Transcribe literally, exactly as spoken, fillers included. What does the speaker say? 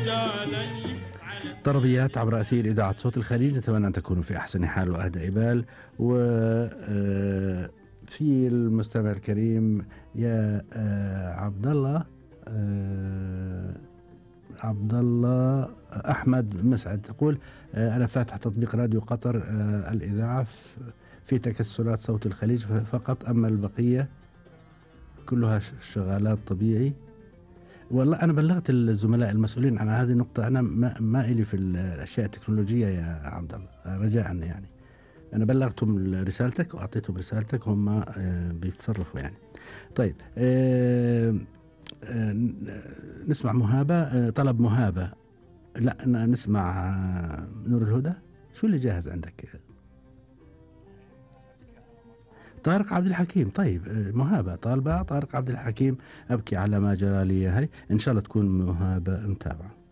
طربيات عبر أثير إذاعة صوت الخليج، نتمنى أن تكونوا في أحسن حال وأهدى بال. و في المستمع الكريم يا عبد الله عبد الله أحمد مسعد تقول أنا فاتح تطبيق راديو قطر الإذاعة في تكسرات صوت الخليج فقط، أما البقية كلها شغالات طبيعي. والله أنا بلغت الزملاء المسؤولين عن هذه النقطة، أنا ما, ما إلي في الأشياء التكنولوجية يا عبد الله، رجاء يعني أنا بلغتهم رسالتك وأعطيتهم رسالتك، هم بيتصرفوا يعني. طيب أه أه نسمع مهابة، طلب مهابة، لا نسمع نور الهدى. شو اللي جاهز عندك؟ طارق عبد الحكيم. طيب مهابة طالبة طارق عبد الحكيم، أبكي على ما جرى لي، هاي إن شاء الله تكون مهابة متابعة.